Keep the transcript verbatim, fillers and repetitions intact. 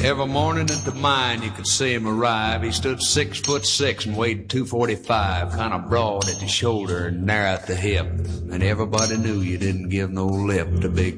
Every morning at the mine you could see him arrive. He stood six foot six and weighed two forty-five, kind of broad at the shoulder and narrow at the hip. And everybody knew you didn't give no lip to Big